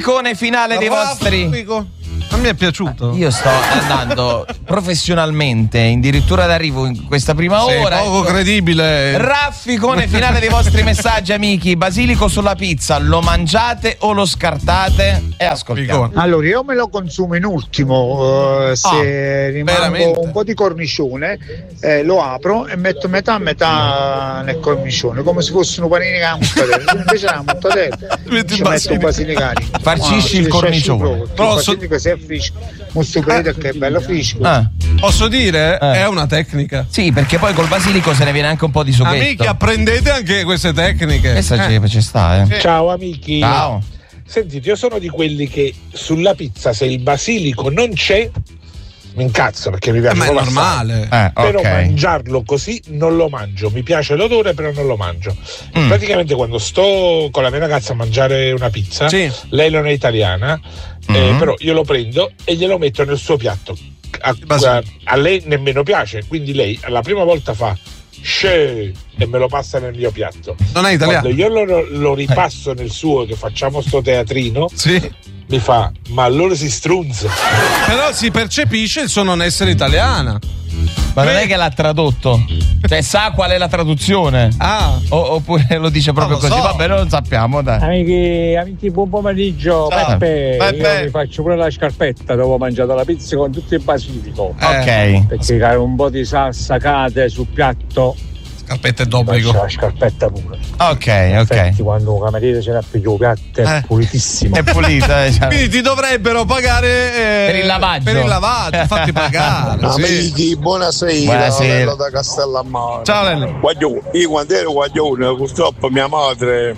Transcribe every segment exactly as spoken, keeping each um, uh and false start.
Rafficone finale dei vostri. Raffico. A me è piaciuto. Io sto andando professionalmente addirittura d'arrivo in questa prima Sei ora. poco ecco. credibile. Rafficone finale dei vostri messaggi, amici. Basilico sulla pizza, lo mangiate o lo scartate? E ascoltiamo. Allora, io me lo consumo in ultimo, eh, se Ah, rimango veramente? un po' di cornicione, eh, lo apro e metto metà a metà nel cornicione, come se fossero panini con la mortadella. Invece la mortadella Metti ci il metto un basilico. basilicare. Farcisci il cornicione. Il Posso- basilico si è fresco, molto credo che è bello fresco. Ah, Posso dire? Eh. È una tecnica. sì, perché poi col basilico se ne viene anche un po' di sughetto. Amici, apprendete anche queste tecniche. Questa Eh. ci, ci sta, eh. Ciao amici. Ciao. Sentite, io sono di quelli che sulla pizza, se il basilico non c'è, mi incazzo perché mi Eh, piace ma è proprio assai. normale. Eh, Però ok. mangiarlo così non lo mangio, mi piace l'odore però non lo mangio. Mm. Praticamente quando sto con la mia ragazza a mangiare una pizza, Sì. lei non è italiana, eh, Mm. però io lo prendo e glielo metto nel suo piatto. A, basilico. a- a lei nemmeno piace, quindi lei la prima volta fa "Sheh", e me lo passa nel mio piatto. Non è italiano. Quando io lo, lo ripasso nel suo, che facciamo sto teatrino, Sì. mi fa "ma allora si strunza". Però si percepisce il suo non essere italiana. Ma non è che l'ha tradotto? Cioè, sa qual è la traduzione? Ah. O- oppure lo dice proprio Non lo così? so. Vabbè, non lo sappiamo, dai. Amici, amici, buon pomeriggio. Ciao. Peppe, Peppe. io mi faccio pure la scarpetta dopo ho mangiato la pizza con tutto il basilico. Eh. Ok. Perché cade un po' di salsa cade sul piatto, Scarpette faccio d'obbligo. la scarpetta pure. Ok, Infatti, ok. quando un cameriere ce l'ha più il piatto è Eh. pulitissimo. È pulita, eh, cioè. Quindi ti dovrebbero pagare eh, Per il lavaggio. Per il lavaggio, fatti pagare. sì. Amici, buonasera, Buonasera. Lello da Castellammare. Ciao Lello. Guaglione, io quando ero guaglione, purtroppo mia madre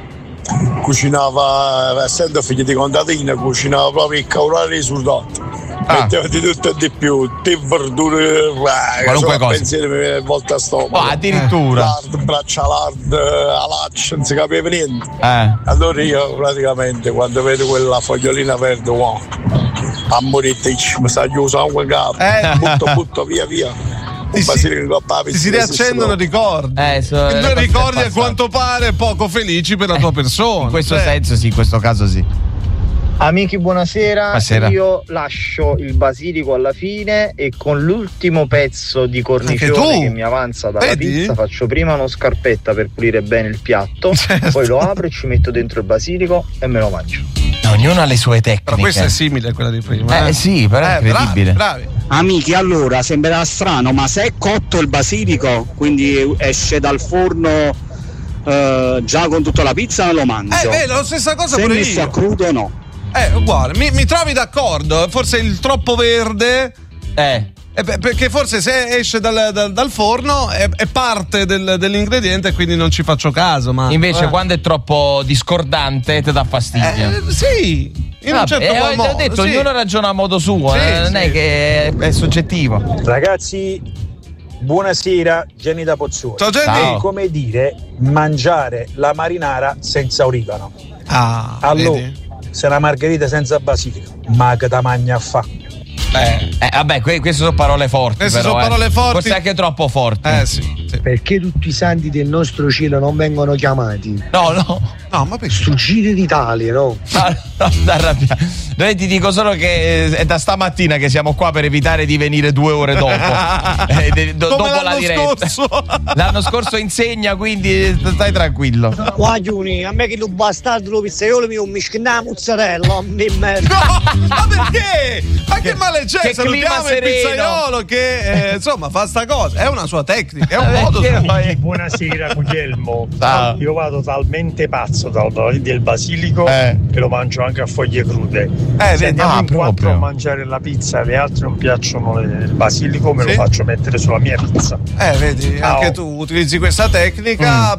cucinava, essendo figlia di contadina, cucinava proprio il caurale surdato. Ah. Metteva di tutto e di più, te verdure, Qualunque cosa. pensieri mi viene a volte a stomaco. Oh, addirittura. Lard, braccialard, alaccio, non si capiva niente. Eh. Allora io praticamente quando vedo quella fogliolina verde, wow, a morire, mi sta chiuso anche il capo, Eh. butto, butto, via via. Ti Un si- basilico in coppa, Ti si riaccendono ricordi. Eh, so- E le due cose ricordi a passate. quanto pare poco felici per la tua persona. In questo Cioè, senso sì, in questo caso sì. Amici, buonasera. Buonasera. Io lascio il basilico alla fine e con l'ultimo pezzo di Anche tu? cornicione che mi avanza dalla Vedi? pizza faccio prima uno scarpetta per pulire bene il piatto, Certo. poi lo apro e ci metto dentro il basilico e me lo mangio. Ognuno ha le sue tecniche. Però questa è simile a quella di prima. Eh sì, però è Eh, incredibile. bravi, bravi. Amici, allora sembrerà strano, ma se è cotto il basilico, quindi esce dal forno eh, già con tutta la pizza, lo mangio. Eh, beh, la stessa cosa se pure messo a io. crudo, no. Eh, uguale. Mi, mi trovi d'accordo? Forse il troppo verde. Eh. eh, beh, perché forse se esce dal, dal- dal forno è, è parte del- dell'ingrediente e quindi non ci faccio caso. Ma Invece eh. quando è troppo discordante ti dà fastidio. Eh, sì, in un Vabbè, certo eh, qual ho modo, detto, sì. ognuno ragiona a modo suo, Sì, eh, non sì. è che è, è soggettivo. Ragazzi, buonasera, Jenny da Pozzuoli. Ciao Jenny. Ciao. Come dire, mangiare la marinara senza origano. Ah, Allora, vedi? se una margherita senza basilico, ma che da magna fa? Eh, Eh, vabbè, que- queste sono parole forti. Queste però, sono eh. parole forti. Forse anche troppo forti. eh sì, sì. Perché tutti i santi del nostro cielo non vengono chiamati? No, no. No, ma perché? Fuggire d'Italia, no? No, no, da arrabbiare. Noi ti dico solo che eh, è da stamattina che siamo qua per evitare di venire due ore dopo. Eh, de- do- Come dopo la l'anno diretta. scorso. L'anno scorso insegna, quindi stai tranquillo. Guaglioni, a me che lo bastardo lo pizzaiolo mi mischiona la mozzarella, mi merda. No, ma perché? Ma che male c'è? Che Salutiamo clima il sereno. pizzaiolo che eh, insomma fa sta cosa. È una sua tecnica, è un Eh, modo perché suo. poi- Buonasera Guglielmo. Ciao. Io vado talmente pazzo dal, del basilico Eh. che lo mangio anche a foglie crude. Eh, Se vedi? andiamo Ah, in quattro proprio. a mangiare la pizza e le altre non piacciono le- il basilico, me Sì. lo faccio mettere sulla mia pizza. Eh, vedi, Ciao. anche tu utilizzi questa tecnica, Mm.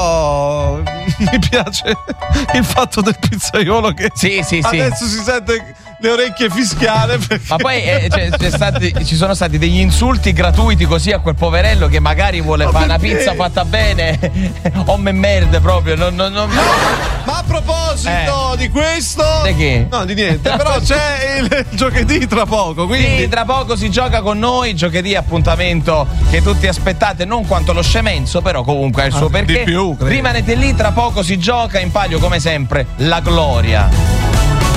però mi piace il fatto del pizzaiolo che Sì, sì, sì. adesso si sente le orecchie fischiare. Perché... Ma poi eh, c'è- c'è stati- ci sono stati degli insulti gratuiti così a quel poverello che magari vuole Ma fare una perché? pizza fatta bene. Oh me merde proprio. Non, non, non... Ma a proposito Eh. di questo, Di che? no, di niente, però c'è il giovedì tra poco, quindi Sì, tra poco si gioca con noi. Giovedì, appuntamento che tutti aspettate, non quanto lo scemenzo, però comunque ha il suo Ah, di perché. più, credo. Rimanete lì, tra poco si gioca. In palio, come sempre, la gloria.